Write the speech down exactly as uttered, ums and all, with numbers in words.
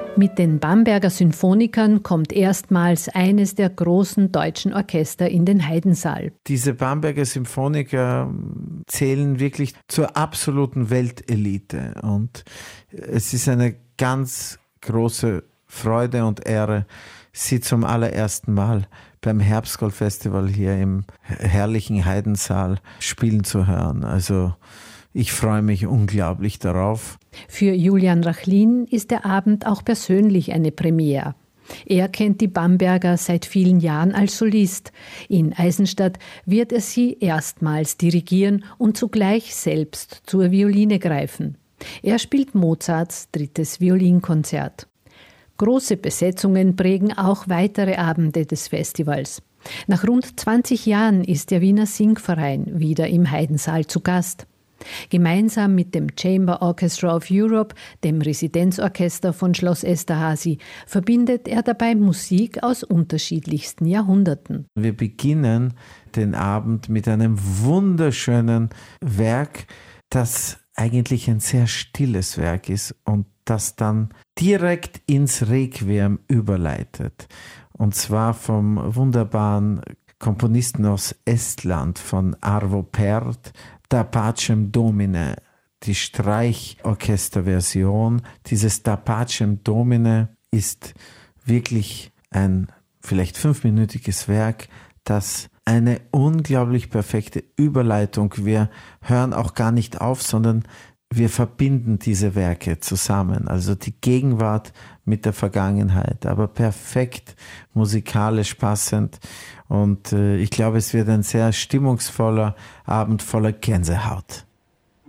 Mit den Bamberger Symphonikern kommt erstmals eines der großen deutschen Orchester in den Heidensaal. Diese Bamberger Symphoniker zählen wirklich zur absoluten Weltelite und es ist eine ganz große Freude und Ehre, sie zum allerersten Mal beim Herbstgoldfestival hier im herrlichen Heidensaal spielen zu hören. Also ich freue mich unglaublich darauf. Für Julian Rachlin ist der Abend auch persönlich eine Premiere. Er kennt die Bamberger seit vielen Jahren als Solist. In Eisenstadt wird er sie erstmals dirigieren und zugleich selbst zur Violine greifen. Er spielt Mozarts drittes Violinkonzert. Große Besetzungen prägen auch weitere Abende des Festivals. Nach rund zwanzig Jahren ist der Wiener Singverein wieder im Heidensaal zu Gast. Gemeinsam mit dem Chamber Orchestra of Europe, dem Residenzorchester von Schloss Esterházy, verbindet er dabei Musik aus unterschiedlichsten Jahrhunderten. Wir beginnen den Abend mit einem wunderschönen Werk, das eigentlich ein sehr stilles Werk ist und das dann direkt ins Requiem überleitet. Und zwar vom wunderbaren Komponisten aus Estland, von Arvo Pärt, Da Pacem Domine, die Streichorchesterversion. Dieses Da Pacem Domine ist wirklich ein vielleicht fünfminütiges Werk, das eine unglaublich perfekte Überleitung. Wir hören auch gar nicht auf, sondern wir verbinden diese Werke zusammen. Also die Gegenwart mit der Vergangenheit, aber perfekt musikalisch passend. Und äh, ich glaube, es wird ein sehr stimmungsvoller Abend voller Gänsehaut.